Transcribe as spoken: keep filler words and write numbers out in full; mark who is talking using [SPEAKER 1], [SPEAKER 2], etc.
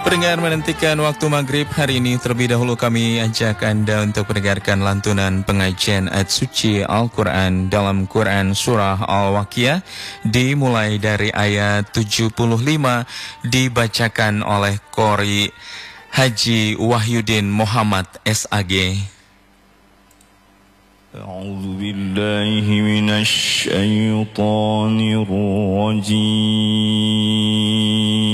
[SPEAKER 1] Pendengar menantikan waktu maghrib hari ini, terlebih dahulu kami ajak Anda untuk mendengarkan lantunan pengajian ayat suci Al-Quran dalam Quran Surah Al-Waqiah, dimulai dari ayat tujuh puluh lima, dibacakan oleh Qori Haji Wahyudin Muhammad S A G.
[SPEAKER 2] A'udzu billahi minasy syaithanir rajim.